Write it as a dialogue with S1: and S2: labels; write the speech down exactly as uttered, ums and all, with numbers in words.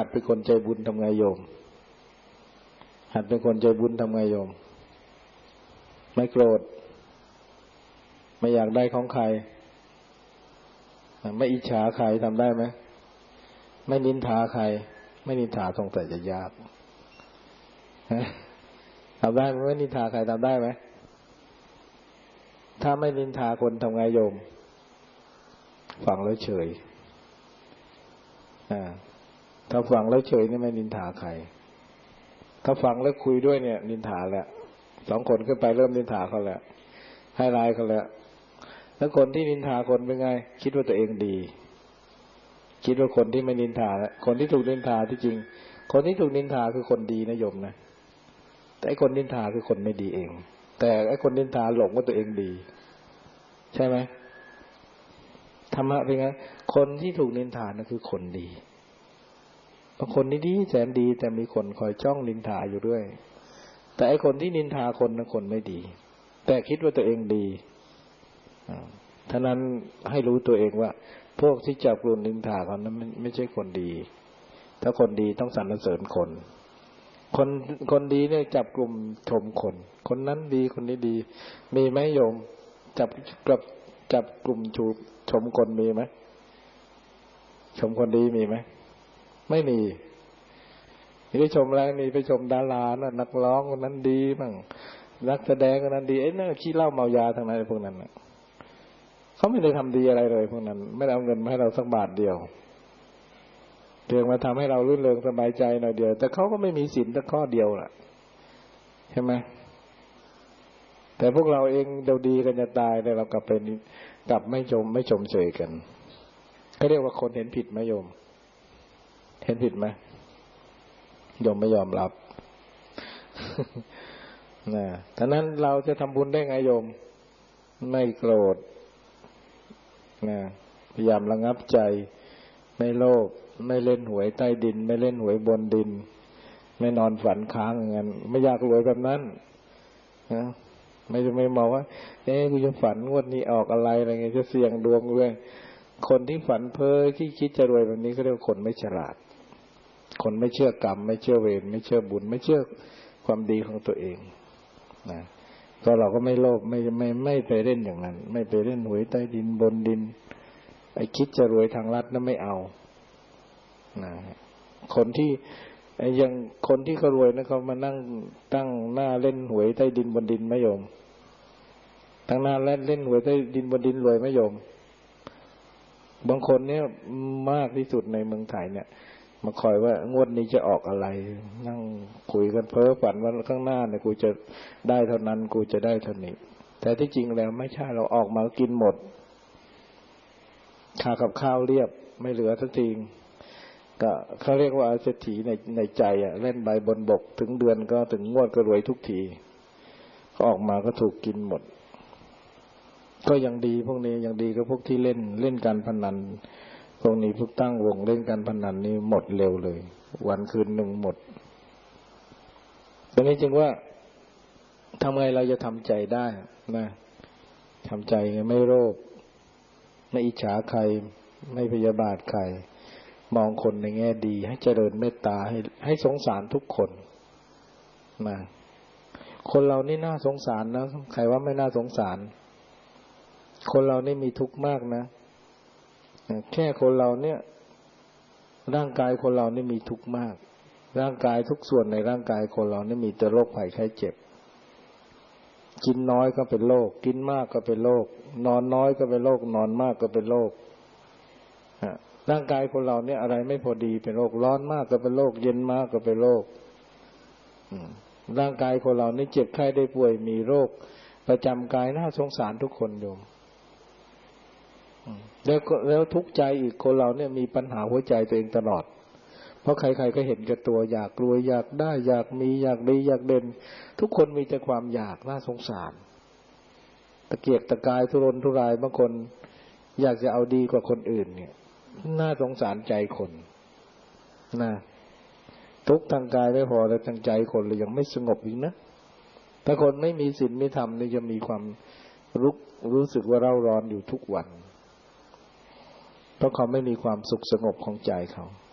S1: หัดเป็นคนใจบุญทำไงโยมหัดเป็นคนใจบุญทำไงโยมไม่โกรธไม่อยากได้ของใครไม่อิจฉาใครทำได้ไหมไม่นินทาใครไม่นินทาสงสัยจะยากทำได้ไหมไม่นินทาใครทำได้ไหมถ้าไม่นินทาคนทำไงโยมฟังแล้วเฉยถ้าฟังแล้วเฉยนี่ไม่นินทาใครถ้าฟังแล้วคุยด้วยเนี่ยนินทาแล้วสองคนขึ้นไปเริ่มนินทาเขาแล้วให้ร้ายเขาแล้วแล้วคนที่นินทาคนเป็นไงคิดว่าตัวเองดีคิดว่าคนที่ไม่นินทาคนที่ถูกนินทาที่จริงคนที่ถูกนินทาคือคนดีนะโยมนะแต่ไอ้คนนินทาคือคนไม่ดีเองแต่ไอ้คนนินทาหลงว่าตัวเองดีใช่ไหมธรรมะเป็นไงคนที่ถูกนินทานั่นคือคนดีบางคนนี่ดีแสนดีแต่มีคนคอยจ้องนินทาอยู่ด้วยแต่ไอ้คนที่นินทาคนนั้นคนไม่ดีแต่คิดว่าตัวเองดีท่านั้นให้รู้ตัวเองว่าพวกที่จับกลุ่มนินทาเขานั้นไม่ใช่คนดีถ้าคนดีต้องสรรเสริญคนคนคนดีเนี่ยจับกลุ่มชมคนคนนั้นดีคนนี้ดีมีไหมโยมจับกับจับกลุ่มชูชมคนมีไหมชมคนดีมีไหมไม่มีนี่ไปชมอะไรนี่ไปชมดารานะนักร้องคนนั้นดีบ้างนักแสดงคนนั้นดีเอ้ยนั่นขี้เหล้าเมายาทั้งนั้นพวกนั้นนะเขาไม่ได้ทำดีอะไรเลยพวกนั้นไม่ได้เอาเงินมาให้เราสักบาทเดียวเพียงมาทำให้เรารื่นเริงสบายใจหน่อยเดียวแต่เขาก็ไม่มีศีลสักข้อเดียวล่ะใช่ไหมแต่พวกเราเองเดี๋ยวดีกันจะตายแต่เรากลับเป็นกลับไม่ชมไม่ชมเชยกันก็เรียกว่าคนเห็นผิดไหมโยมเห็นผิดไหมโยมไม่ยอมรับนะฉะนั้นเราจะทำบุญได้ไงโยมไม่โกรธนะพยายามระงับใจไม่โลภไม่เล่นหวยใต้ดินไม่เล่นหวยบนดินไม่นอนฝันค้างอย่างนั้นไม่อยากรวยแบบนั้นนะไม่จะไม่มองว่าเอ๊ะกูจะฝันงวดนี้ออกอะไรอะไรเงี้ยจะเสี่ยงดวงด้วยคนที่ฝันเพ้อที่คิดจะรวยแบบนี้เขาเรียกว่าคนไม่ฉลาดคนไม่เชื่อกรรมไม่เชื่อเวรไม่เชื่อบุญไม่เชื่อความดีของตัวเองนะก็เราก็ไม่โลภไม่ไม่ไม่ไปเล่นอย่างนั้นไม่ไปเล่นหวยใต้ดินบนดินไอ้คิดจะรวยทางลัดนั้นไม่เอานะคนที่ไอ้ยังคนที่เขารวยนะเขามานั่งตั้งหน้าเล่นหวยใต้ดินบนดินไหมโยมตั้งหน้าเล่นเล่นหวยใต้ดินบนดินรวยไหมโยมบางคนเนี่ยมากที่สุดในเมืองไทยเนี่ยมาคอยว่างวดนี้จะออกอะไรนั่งคุยกันเพ้อฝันว่าข้างหน้าเนี่ยกูจะได้เท่านั้นกูจะได้เท่านี้แต่ที่จริงแล้วไม่ใช่เราออกมากินหมดค่ากับข้าวเรียบไม่เหลือสักทีก็เขาเรียกว่าเศรษฐีในในใจอ่ะเล่นใบบนบกถึงเดือนก็ถึงงวดก็รวยทุกทีเขาออกมาก็ถูกกินหมดก็ยังดีพวกนี้ยังดีก็พวกที่เล่นเล่นการพนันพวกนี้พวกตั้งวงเล่นการพนันนี่หมดเร็วเลยวันคืนหนึ่งหมดตรงนี้จึงว่าทำไงเราจะทำใจได้นะทำใจไม่โลภไม่อิจฉาใครไม่พยาบาทใครมองคนในแง่ดีให้เจริญเมตตาให้ให้สงสารทุกคนนะคนเรานี่น่าสงสารนะใครว่าไม่น่าสงสารคนเรานี่มีทุกข์มากนะแค่คนเราเนี่ยร่างกายคนเรานี่มีทุกข์มากร่างกายทุกส่วนในร่างกายคนเรานี่มีแต่โรคภัยไข้เจ็บกินน้อยก็เป็นโรคกินมากก็เป็นโรคนอนน้อยก็เป็นโรคนอนมากก็เป็นโรคร่างกายคนเราเนี่ยอะไรไม่พอดีเป็นโรคร้อนมากก็เป็นโรคเย็นมากก็เป็นโรคร่างกายคนเรานี่เจ็บไข้ได้ป่วยมีโรคประจำกายน่าสงสารทุกคนโยมแล้วแล้วทุกข์ใจอีกคนเราเนี่ยมีปัญหาหัวใจตัวเองตลอดเพราะใครๆก็เห็นกับตัวอยากรวยอยากได้อยากมีอยากดีอยากเด่นทุกคนมีแต่ความอยากน่าสงสารตะเกียกตะกายทุรนทุรายบางคนอยากจะเอาดีกว่าคนอื่นเนี่ยน่าสงสารใจคนนะทุกทางกายไม่พอแต่ทางใจคนเลยยังไม่สงบอีกนะถ้าคนไม่มีศีลไม่ธรรมนี่จะมีความรู้รู้สึกว่าเร่าร้อนอยู่ทุกวันเพราะเขาไม่มีความสุขสงบของใจเขา